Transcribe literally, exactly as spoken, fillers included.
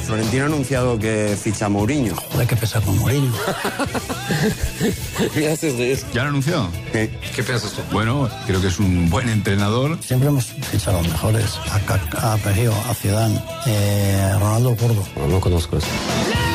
Florentino ha anunciado que ficha a Mourinho. Joder, que pesa con Mourinho. ¿Qué haces de eso? ¿Ya lo anunció? ¿Qué? ¿Qué piensas tú? Bueno, creo que es un buen entrenador. Siempre hemos fichado a los mejores. A Kaká, a Perio, a Zidane, eh, a Ronaldo Gordo. No, no conozco eso.